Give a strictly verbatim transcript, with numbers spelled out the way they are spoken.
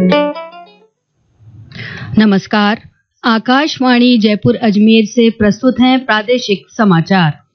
नमस्कार, आकाशवाणी जयपुर अजमेर से प्रस्तुत हैं प्रादेशिक समाचार।